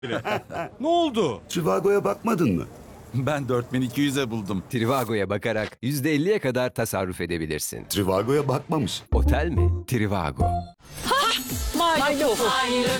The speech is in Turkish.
Ne oldu? Trivago'ya bakmadın mı? Ben 4200'e buldum. Trivago'ya bakarak %50'ye kadar tasarruf edebilirsin. Trivago'ya bakmamış. Otel mi? Trivago. Mayluf.